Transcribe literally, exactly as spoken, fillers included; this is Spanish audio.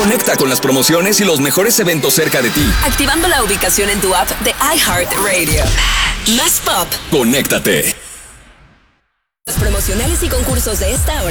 Conecta con las promociones y los mejores eventos cerca de ti. Activando la ubicación en tu app de iHeartRadio. Más pop. Conéctate. Los promocionales y concursos de esta hora